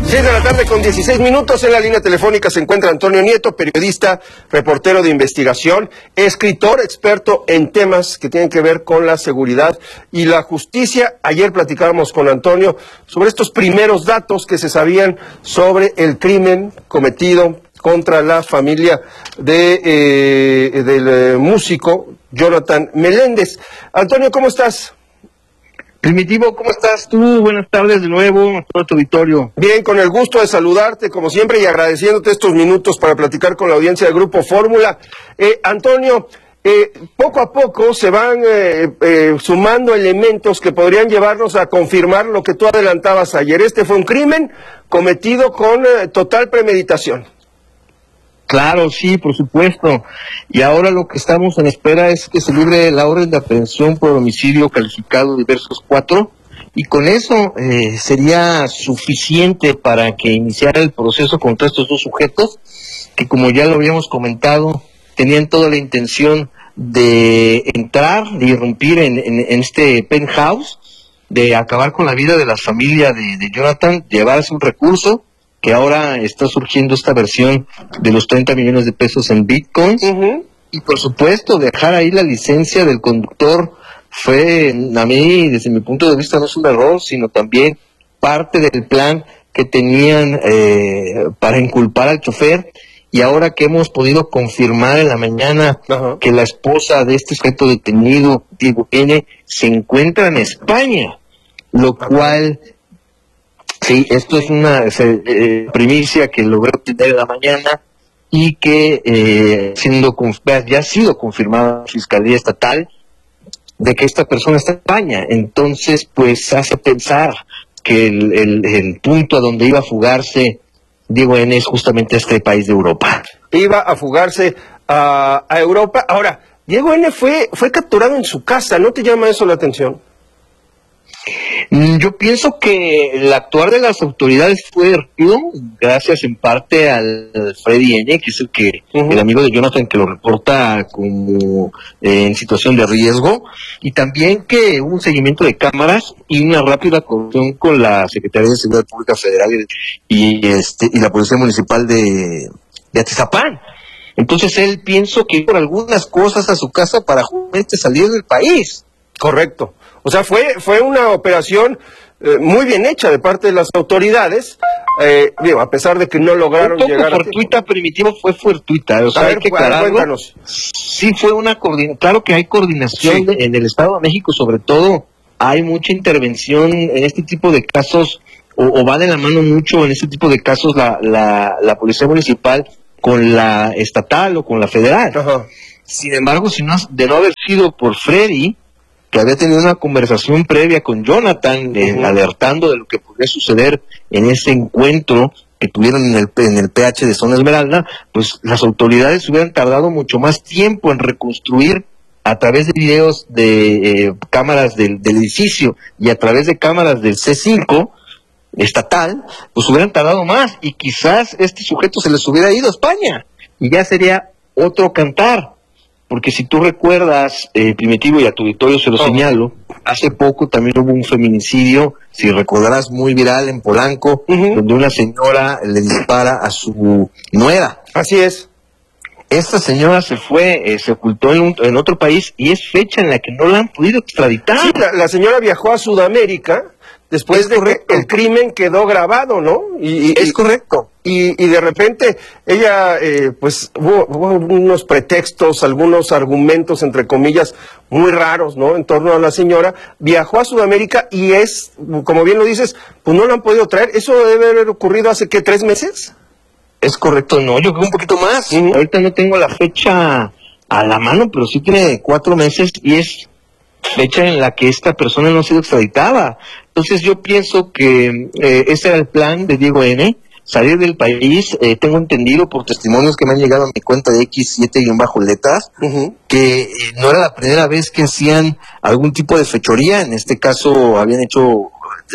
6 de la tarde con 16 minutos. En la línea telefónica se encuentra Antonio Nieto, periodista, reportero de investigación, escritor, experto en temas que tienen que ver con la seguridad y la justicia. Ayer platicábamos con Antonio sobre estos primeros datos que se sabían sobre el crimen cometido contra la familia del músico Jonathan Meléndez. Antonio, ¿cómo estás? Primitivo, ¿cómo estás tú? Buenas tardes de nuevo a todo tu auditorio. Bien, con el gusto de saludarte, como siempre, y agradeciéndote estos minutos para platicar con la audiencia del Grupo Fórmula. Antonio, poco a poco se van sumando elementos que podrían llevarnos a confirmar lo que tú adelantabas ayer. Este fue un crimen cometido con total premeditación. Claro, sí, por supuesto. Y ahora lo que estamos en espera es que se libre la orden de aprehensión por homicidio calificado diversos 4, y con eso sería suficiente para que iniciara el proceso contra estos dos sujetos, que como ya lo habíamos comentado, tenían toda la intención de entrar, de irrumpir en este penthouse, de acabar con la vida de la familia de Jonathan, llevarse un recurso, que ahora está surgiendo esta versión de los 30 millones de pesos en bitcoins, y por supuesto dejar ahí la licencia del conductor. Fue, a mí, desde mi punto de vista, no es un error, sino también parte del plan que tenían para inculpar al chofer, y ahora que hemos podido confirmar en la mañana que la esposa de este sujeto detenido, Diego N., se encuentra en España, lo cual... Sí, esto es una primicia que logré obtener en la mañana y que ya ha sido confirmada en la Fiscalía Estatal de que esta persona está en España. Entonces, pues hace pensar que el punto a donde iba a fugarse Diego N. es justamente este país de Europa. Iba a fugarse a Europa. Ahora, Diego N. fue capturado en su casa. ¿No te llama eso la atención? Yo pienso que el actuar de las autoridades fue divertido, gracias en parte al Freddy N., que es el amigo de Jonathan, que lo reporta como en situación de riesgo, y también que hubo un seguimiento de cámaras y una rápida coordinación con la Secretaría de Seguridad Pública Federal y la Policía Municipal de Atizapán. Entonces él pienso que por algunas cosas a su casa para justamente salir del país. Correcto. O sea, fue una operación muy bien hecha de parte de las autoridades, a pesar de que no lograron llegar fortuita, Primitivo, fue fortuita. O sea, hay que cuéntanos. Sí fue una coordinación. Claro que hay coordinación en el Estado de México, sobre todo. Hay mucha intervención en este tipo de casos, o va de la mano mucho en este tipo de casos la Policía Municipal con la estatal o con la federal. Sin embargo, de no haber sido por Freddy, que había tenido una conversación previa con Jonathan, alertando de lo que podría suceder en ese encuentro que tuvieron en el PH de Zona Esmeralda, pues las autoridades hubieran tardado mucho más tiempo en reconstruir a través de videos de cámaras del edificio y a través de cámaras del C5 estatal, pues hubieran tardado más, y quizás este sujeto se les hubiera ido a España, y ya sería otro cantar. Porque si tú recuerdas, Primitivo, y a tu auditorio se lo señalo, hace poco también hubo un feminicidio, si recordarás, muy viral en Polanco, donde una señora le dispara a su nuera. Así es. Esta señora se fue, se ocultó en otro país, y es fecha en la que no la han podido extraditar. Sí, la señora viajó a Sudamérica después de que el crimen quedó grabado, ¿no? Es correcto. Y de repente ella, pues hubo unos pretextos, algunos argumentos, entre comillas, muy raros, ¿no? En torno a la señora. Viajó a Sudamérica y como bien lo dices, pues no lo han podido traer. ¿Eso debe haber ocurrido hace, ¿qué, 3 meses? Es correcto, no, yo creo un poquito más. Ahorita no tengo la fecha a la mano, pero sí tiene 4 meses, y es fecha en la que esta persona no ha sido extraditada. Entonces yo pienso que ese era el plan de Diego N., salir del país. Tengo entendido por testimonios que me han llegado a mi cuenta de X7-letras, que no era la primera vez que hacían algún tipo de fechoría. En este caso habían hecho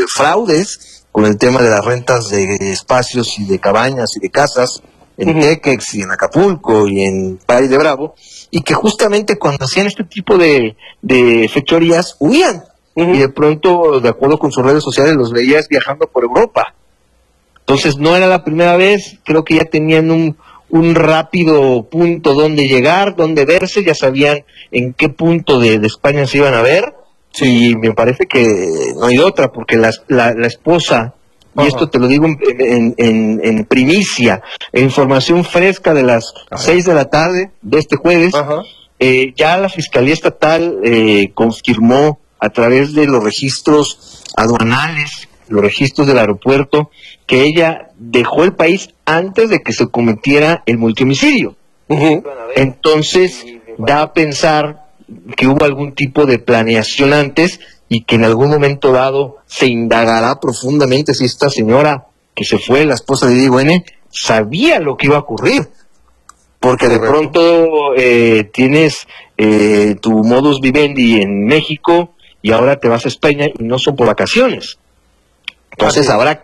fraudes con el tema de las rentas de espacios y de cabañas y de casas en Tequex y en Acapulco y en Valle de Bravo, y que justamente cuando hacían este tipo de fechorías huían, y de pronto, de acuerdo con sus redes sociales, los veías viajando por Europa. Entonces no era la primera vez, creo que ya tenían un rápido punto donde llegar, donde verse, ya sabían en qué punto de España se iban a ver, sí. Y me parece que no hay otra, porque la esposa, y esto te lo digo en primicia, en información fresca de las 6 de la tarde de este jueves, ya la Fiscalía Estatal confirmó a través de los registros aduanales, los registros del aeropuerto, que ella dejó el país antes de que se cometiera el multihomicidio. Entonces, da a pensar que hubo algún tipo de planeación antes y que en algún momento dado se indagará profundamente si esta señora que se fue, la esposa de Diego N., sabía lo que iba a ocurrir. Porque de pronto tienes tu modus vivendi en México y ahora te vas a España y no son por vacaciones. Entonces habrá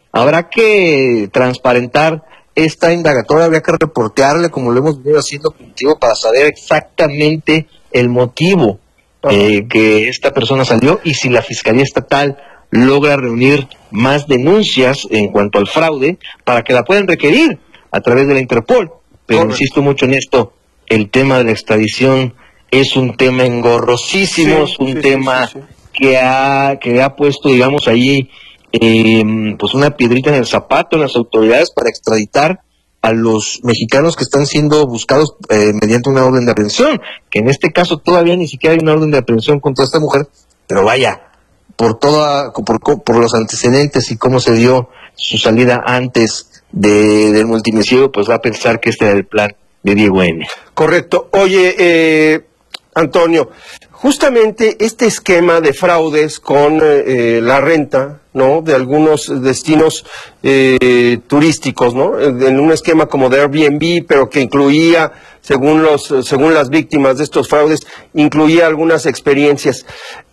que transparentar esta indagatoria, habría que reportearle como lo hemos venido haciendo contigo para saber exactamente el motivo que esta persona salió y si la Fiscalía Estatal logra reunir más denuncias en cuanto al fraude para que la puedan requerir a través de la Interpol. Pero insisto mucho en esto, el tema de la extradición es un tema engorrosísimo, es un tema que ha puesto, digamos, ahí pues una piedrita en el zapato en las autoridades para extraditar a los mexicanos que están siendo buscados mediante una orden de aprehensión, que en este caso todavía ni siquiera hay una orden de aprehensión contra esta mujer, pero vaya, por los antecedentes y cómo se dio su salida antes del multihomicidio, pues va a pensar que este era el plan de Diego N. Correcto. Oye, Antonio, justamente este esquema de fraudes con la renta, ¿no?, de algunos destinos turísticos, ¿no?, en un esquema como de Airbnb, pero que incluía, según las víctimas de estos fraudes, incluía algunas experiencias.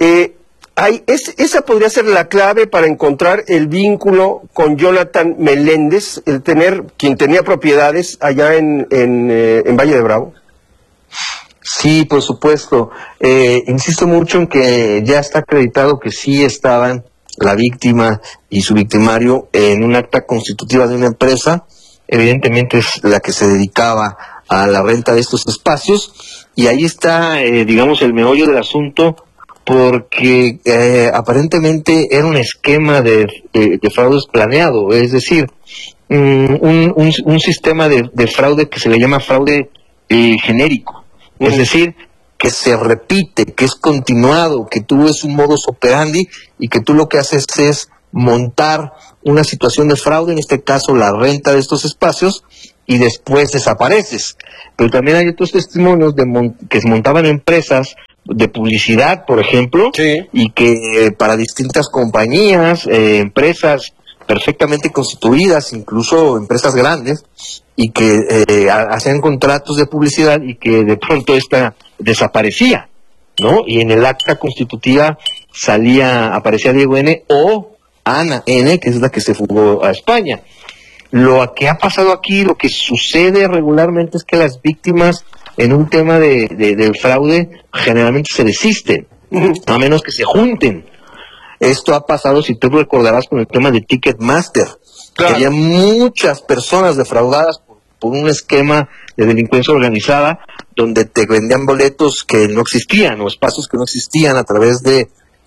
Esa podría ser la clave para encontrar el vínculo con Jonathan Meléndez, quien tenía propiedades allá en Valle de Bravo. Sí, por supuesto. Insisto mucho en que ya está acreditado que sí estaban la víctima y su victimario en un acta constitutiva de una empresa. Evidentemente es la que se dedicaba a la renta de estos espacios. Y ahí está, digamos, el meollo del asunto, porque aparentemente era un esquema de fraudes planeado, es decir, un sistema de fraude que se le llama fraude genérico, es decir, que se repite, que es continuado, que tú es un modus operandi y que tú lo que haces es montar una situación de fraude, en este caso la renta de estos espacios, y después desapareces. Pero también hay otros testimonios que se montaban empresas de publicidad, por ejemplo, y que para distintas compañías, empresas perfectamente constituidas, incluso empresas grandes, y que hacían contratos de publicidad y que de pronto esta desaparecía, ¿no? Y en el acta constitutiva aparecía Diego N. o Ana N., que es la que se fugó a España. Lo que ha pasado aquí, lo que sucede regularmente es que las víctimas en un tema del fraude generalmente se desisten, a menos que se junten. Esto ha pasado, si tú recordarás, con el tema de Ticketmaster, que había muchas personas defraudadas por un esquema de delincuencia organizada, donde te vendían boletos que no existían, o espacios que no existían a través de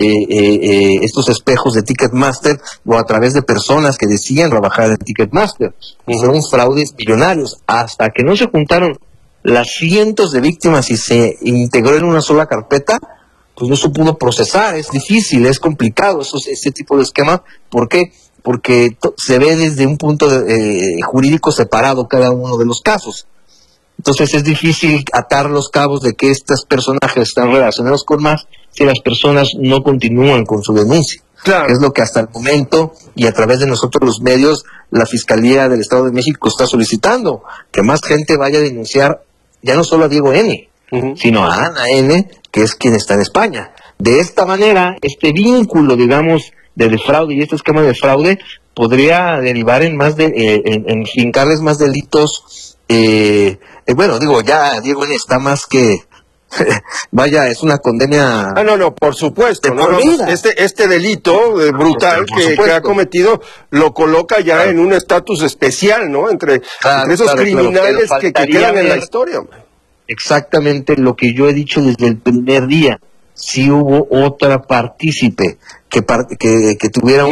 estos espejos de Ticketmaster, o a través de personas que decían trabajar en Ticketmaster. Y fueron fraudes millonarios, hasta que no se juntaron las cientos de víctimas y se integró en una sola carpeta, pues no se pudo procesar. Es difícil, es complicado ese tipo de esquema. ¿Por qué? Porque se ve desde un punto jurídico separado cada uno de los casos. Entonces es difícil atar los cabos de que estos personajes están relacionados con más si las personas no continúan con su denuncia. Claro. Es lo que hasta el momento, y a través de nosotros los medios, la Fiscalía del Estado de México está solicitando que más gente vaya a denunciar, ya no solo a Diego N., sino a Ana N., que es quien está en España. De esta manera, este vínculo, digamos, de fraude y este esquema de fraude podría derivar en fincarles más delitos. Bueno, digo, ya Diego N. está más que vaya, es una condena. Ah, no, por supuesto. De por vida. Este delito brutal que ha cometido lo coloca ya en un estatus especial, ¿no? Entre esos criminales que quedan en la historia. Exactamente lo que yo he dicho desde el primer día. Si hubo otra partícipe que tuviera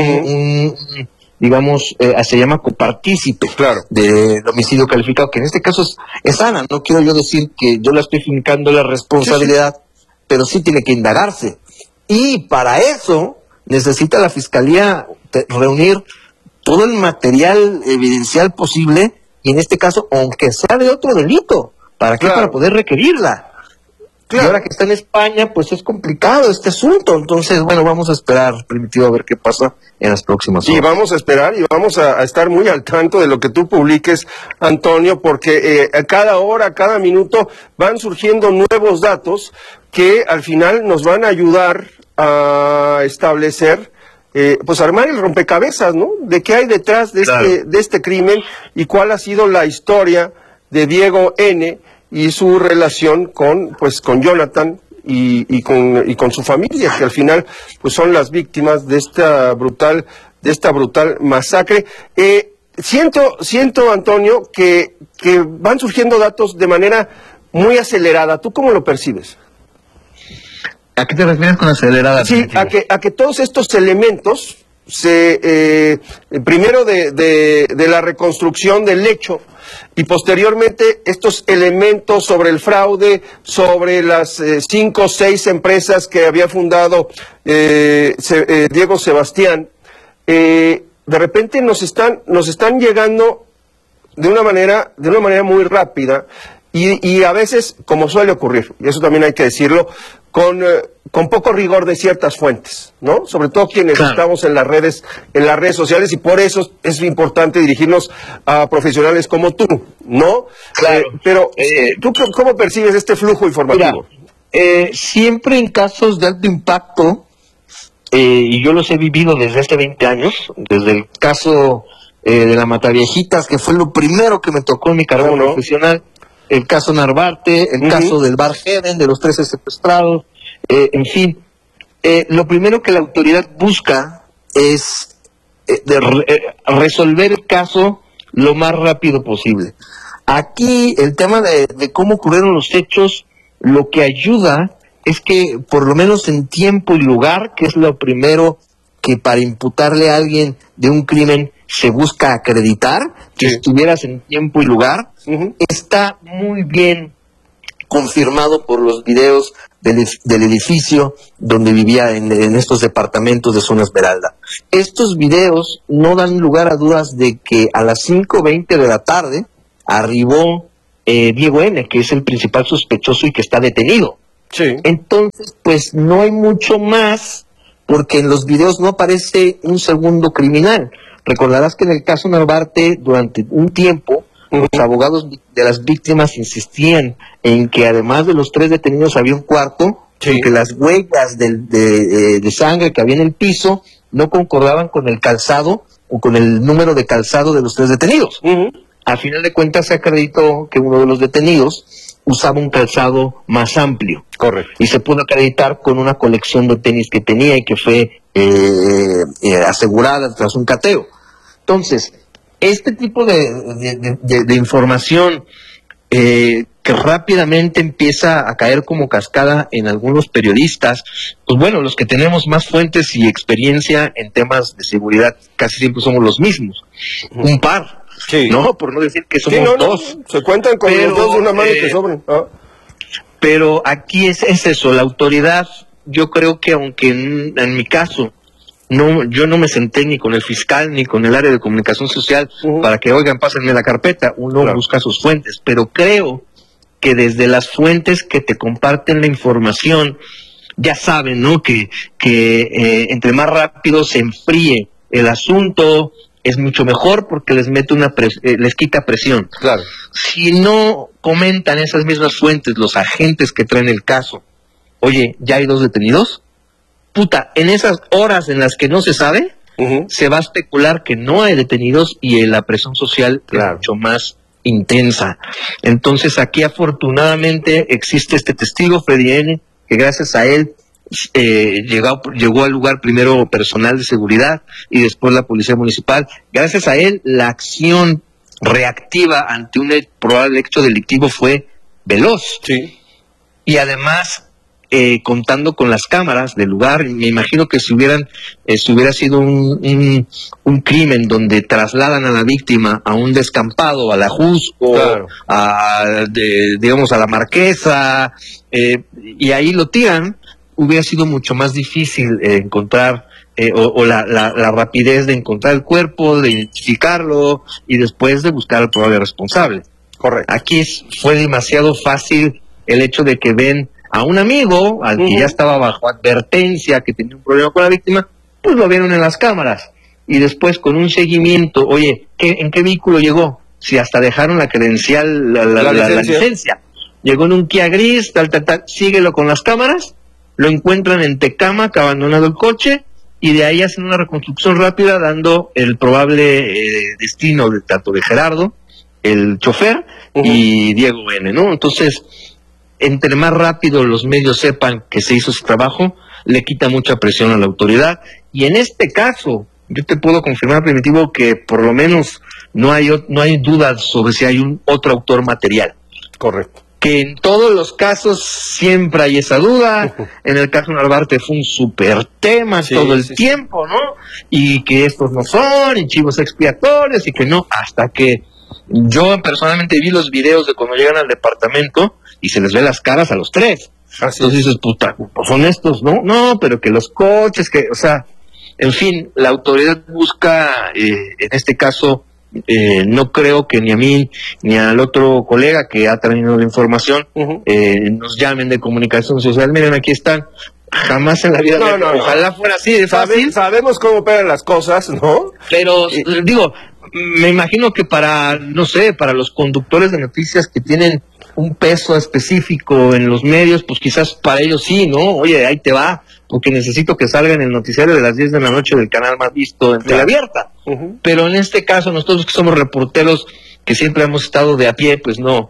digamos, se llama copartícipe del homicidio calificado, que en este caso es Ana. No quiero yo decir que yo la estoy fincando la responsabilidad, pero sí tiene que indagarse. Y para eso necesita la Fiscalía reunir todo el material evidencial posible, y en este caso, aunque sea de otro delito. ¿Para qué? Para poder requerirla. Y ahora que está en España, pues es complicado este asunto. Entonces, bueno, vamos a esperar, Primitivo, a ver qué pasa en las próximas horas. Sí, vamos a esperar y vamos a estar muy al tanto de lo que tú publiques, Antonio, porque a cada hora, cada minuto van surgiendo nuevos datos que al final nos van a ayudar a establecer, pues armar el rompecabezas, ¿no? De qué hay detrás de este crimen y cuál ha sido la historia de Diego N. y su relación con Jonathan y con su familia, que al final pues son las víctimas de esta brutal masacre. Siento, Antonio, que van surgiendo datos de manera muy acelerada. ¿Tú cómo lo percibes? ¿A qué te refieres con acelerada? Sí, a que todos estos elementos primero de la reconstrucción del hecho y posteriormente estos elementos sobre el fraude, sobre las 5 o 6 empresas que había fundado Diego Sebastián, de repente nos están llegando de una manera muy rápida y a veces, como suele ocurrir, y eso también hay que decirlo, con poco rigor de ciertas fuentes, ¿no? Sobre todo quienes estamos en las redes sociales, y por eso es importante dirigirnos a profesionales como tú, ¿no? Claro. Pero ¿tú cómo percibes este flujo informativo? Mira, siempre en casos de alto impacto, y yo los he vivido desde hace 20 años, desde el caso de la Mataviejitas, que fue lo primero que me tocó en mi carrera profesional, el caso Narvarte, el caso del Bar Heaven, de los 13 secuestrados, en fin, lo primero que la autoridad busca es resolver el caso lo más rápido posible. Aquí el tema de cómo ocurrieron los hechos, lo que ayuda es que por lo menos en tiempo y lugar, que es lo primero que para imputarle a alguien de un crimen se busca acreditar, que estuvieras en tiempo y lugar, está muy bien confirmado por los videos del edificio donde vivía en estos departamentos de Zona Esmeralda. Estos videos no dan lugar a dudas de que a las 5:20 de la tarde arribó Diego N., que es el principal sospechoso y que está detenido. Sí. Entonces, pues no hay mucho más, porque en los videos no aparece un segundo criminal. Recordarás que en el caso Narvarte, durante un tiempo, los abogados de las víctimas insistían en que además de los 3 detenidos había un cuarto, que las huellas de sangre que había en el piso no concordaban con el calzado o con el número de calzado de los 3 detenidos. Al final de cuentas se acreditó que uno de los detenidos usaba un calzado más amplio. Correcto. Y se pudo acreditar con una colección de tenis que tenía y que fue asegurada tras un cateo. Entonces, este tipo de información que rápidamente empieza a caer como cascada en algunos periodistas, pues bueno, los que tenemos más fuentes y experiencia en temas de seguridad casi siempre somos los mismos. Un par. Sí. No, por no decir que somos dos. Se cuentan con los dos de una mano que sobren. Pero aquí es eso, la autoridad, yo creo que aunque en mi caso, yo no me senté ni con el fiscal ni con el área de comunicación social para que, oigan, pásenme la carpeta, uno busca sus fuentes, pero creo que desde las fuentes que te comparten la información, ya saben, ¿no? Que entre más rápido se enfríe el asunto, es mucho mejor porque les mete les quita presión. Claro. Si no comentan esas mismas fuentes, los agentes que traen el caso, oye, ¿ya hay 2 detenidos? Puta, en esas horas en las que no se sabe, se va a especular que no hay detenidos y la presión social es mucho más intensa. Entonces aquí afortunadamente existe este testigo, Freddy N., que gracias a él llegó al lugar primero personal de seguridad y después la policía municipal. Gracias a él la acción reactiva ante un probable hecho delictivo fue veloz. Sí. Y además contando con las cámaras del lugar, me imagino que si hubiera sido un crimen donde trasladan a la víctima a un descampado, a la Jusco, claro, digamos a la Marquesa, y ahí lo tiran, hubiera sido mucho más difícil encontrar la rapidez de encontrar el cuerpo, de identificarlo y después de buscar al probable responsable. Correcto. Aquí fue demasiado fácil el hecho de que ven a un amigo al que ya estaba bajo advertencia, que tenía un problema con la víctima, pues lo vieron en las cámaras. Y después con un seguimiento, oye, ¿en qué vehículo llegó? Si hasta dejaron la credencial, la licencia. Llegó en un Kia gris, tal, síguelo con las cámaras, lo encuentran en Tecámac, abandonado el coche, y de ahí hacen una reconstrucción rápida dando el probable destino tanto de Gerardo, el chofer, y Diego N., ¿no? Entonces, entre más rápido los medios sepan que se hizo ese trabajo, le quita mucha presión a la autoridad. Y en este caso, yo te puedo confirmar, Primitivo, que por lo menos no hay dudas sobre si hay otro autor material. Correcto. Que en todos los casos siempre hay esa duda. En el caso de Narvarte fue un súper tema todo el tiempo, ¿no? Y que estos no son, y chivos expiatorios, y que no, hasta que yo personalmente vi los videos de cuando llegan al departamento y se les ve las caras a los tres. Entonces dices, puta, pues son estos, ¿no? No, pero que los coches, o sea, en fin, la autoridad busca, en este caso, no creo que ni a mí ni al otro colega que ha traído la información nos llamen de comunicación social. Miren, aquí están. Jamás en la vida. Ojalá fuera así de fácil. Sabemos cómo operan las cosas, ¿no? Pero, digo, me imagino que para los conductores de noticias que tienen un peso específico en los medios, pues quizás para ellos sí, ¿no? Oye, ahí te va, porque necesito que salga en el noticiario de las 10 de la noche del canal más visto en Teleabierta. Pero en este caso, nosotros que somos reporteros, que siempre hemos estado de a pie, pues no.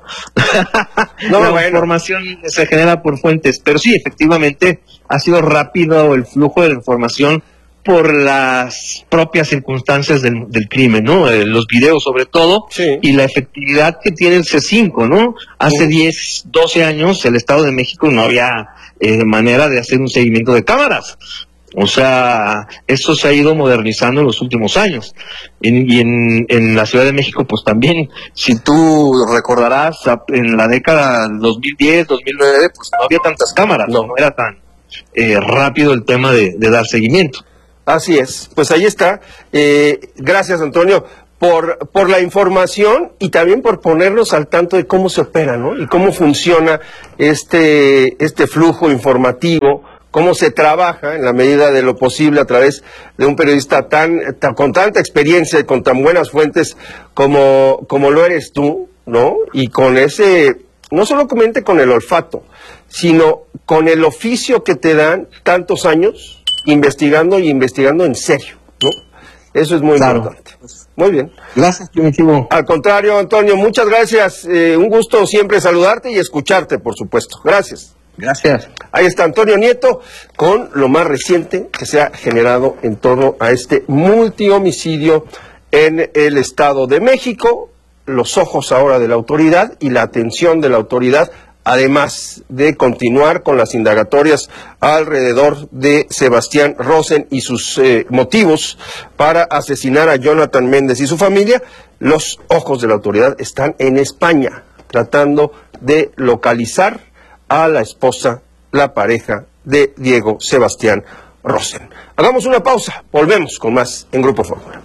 La información se genera por fuentes, pero sí, efectivamente, ha sido rápido el flujo de la información por las propias circunstancias del crimen, ¿no? Los videos sobre todo, y la efectividad que tiene el C5, ¿no? Hace 10, 12 años el Estado de México no había manera de hacer un seguimiento de cámaras. O sea, eso se ha ido modernizando en los últimos años. Y en la Ciudad de México, pues también, si tú recordarás, en la década 2010, 2009, pues no había tantas cámaras, no era tan rápido el tema de dar seguimiento. Así es, pues ahí está. Gracias, Antonio, por la información y también por ponernos al tanto de cómo se opera, ¿no? Y cómo funciona este flujo informativo, cómo se trabaja en la medida de lo posible a través de un periodista con tanta experiencia y con tan buenas fuentes como lo eres tú, ¿no? Y con ese, no solamente con el olfato, sino con el oficio que te dan tantos años investigando en serio, ¿no? Eso es muy importante. Muy bien. Gracias, Primitivo. Al contrario, Antonio, muchas gracias. Un gusto siempre saludarte y escucharte, por supuesto. Gracias. Gracias. Ahí está Antonio Nieto con lo más reciente que se ha generado en torno a este multihomicidio en el Estado de México. Los ojos ahora de la autoridad y la atención de la autoridad, además de continuar con las indagatorias alrededor de Sebastián Rosen y sus motivos para asesinar a Jonathan Méndez y su familia. Los ojos de la autoridad están en España, tratando de localizar a la esposa, la pareja de Diego Sebastián Rosen. Hagamos una pausa, volvemos con más en Grupo Fórmula.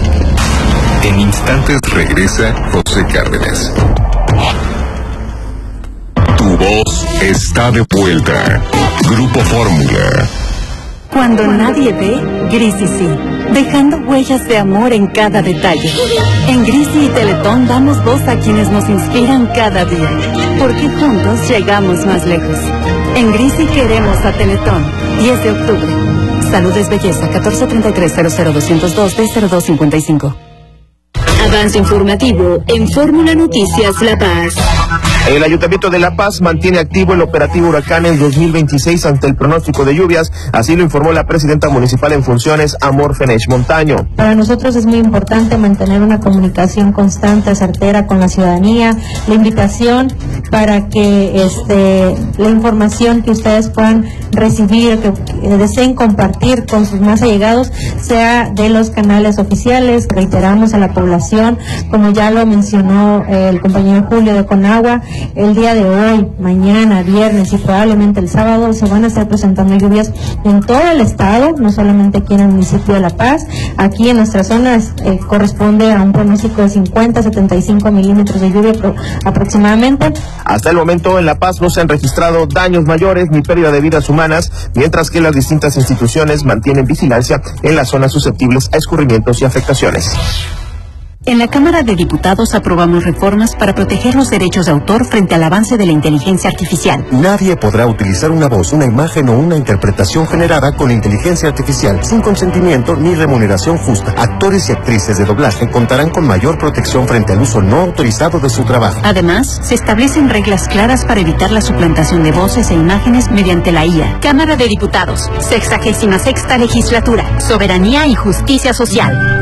En instantes regresa José Cárdenas. Tu voz está de vuelta. Grupo Fórmula. Cuando nadie ve, Grisi sí, dejando huellas de amor en cada detalle. En Grisi y Teletón damos voz a quienes nos inspiran cada día, porque juntos llegamos más lejos. En Grisi queremos a Teletón. 10 de octubre. Salud es belleza. 1433-00202-0255. Avance informativo en Fórmula Noticias La Paz. El Ayuntamiento de La Paz mantiene activo el operativo Huracanes 2026 ante el pronóstico de lluvias, así lo informó la presidenta municipal en funciones, Amor Fenech Montaño. Para nosotros es muy importante mantener una comunicación constante, certera con la ciudadanía, la invitación para que la información que ustedes puedan recibir, que deseen compartir con sus más allegados, sea de los canales oficiales. Reiteramos a la población, como ya lo mencionó el compañero Julio de Conagua, el día de hoy, mañana, viernes y probablemente el sábado se van a estar presentando lluvias en todo el estado, no solamente aquí en el municipio de La Paz. Aquí en nuestras zonas corresponde a un pronóstico de 50-75 milímetros de lluvia aproximadamente. Hasta el momento en La Paz no se han registrado daños mayores ni pérdida de vidas humanas, mientras que las distintas instituciones mantienen vigilancia en las zonas susceptibles a escurrimientos y afectaciones. En la Cámara de Diputados aprobamos reformas para proteger los derechos de autor frente al avance de la inteligencia artificial. Nadie podrá utilizar una voz, una imagen o una interpretación generada con inteligencia artificial sin consentimiento ni remuneración justa. Actores y actrices de doblaje contarán con mayor protección frente al uso no autorizado de su trabajo. Además, se establecen reglas claras para evitar la suplantación de voces e imágenes mediante la IA. Cámara de Diputados, 66ª Legislatura, Soberanía y Justicia Social.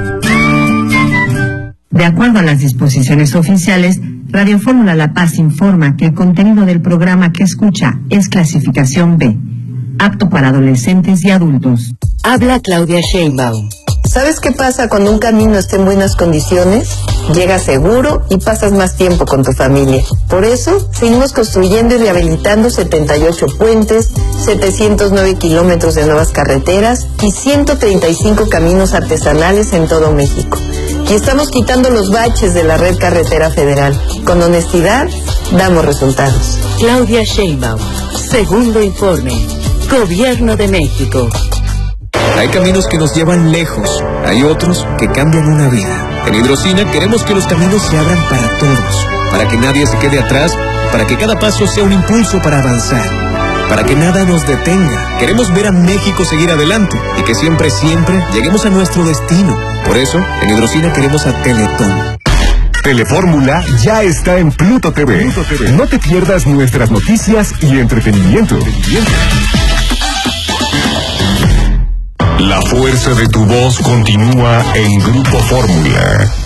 De acuerdo a las disposiciones oficiales, Radio Fórmula La Paz informa que el contenido del programa que escucha es clasificación B, apto para adolescentes y adultos. Habla Claudia Sheinbaum. ¿Sabes qué pasa cuando un camino está en buenas condiciones? Llegas seguro y pasas más tiempo con tu familia. Por eso, seguimos construyendo y rehabilitando 78 puentes, 709 kilómetros de nuevas carreteras y 135 caminos artesanales en todo México. Y estamos quitando los baches de la red carretera federal. Con honestidad, damos resultados. Claudia Sheinbaum, segundo informe. Gobierno de México. Hay caminos que nos llevan lejos, hay otros que cambian una vida. En Hidrocina queremos que los caminos se abran para todos, para que nadie se quede atrás, para que cada paso sea un impulso para avanzar, para que nada nos detenga. Queremos ver a México seguir adelante y que siempre, siempre lleguemos a nuestro destino. Por eso, en Hidrocina queremos a Teletón. Telefórmula ya está en Pluto TV. No te pierdas nuestras noticias y entretenimiento. La fuerza de tu voz continúa en Grupo Fórmula.